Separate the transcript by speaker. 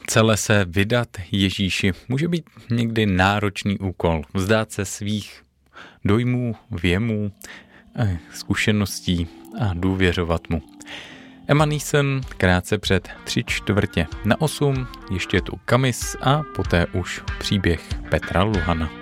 Speaker 1: Celé se vydat Ježíši může být někdy náročný úkol. Vzdát se svých dojmů, věmů, zkušeností a důvěřovat mu. Emma Neeson krátce před 7:45 ještě tu Kamis a poté už příběh Petra Luhana.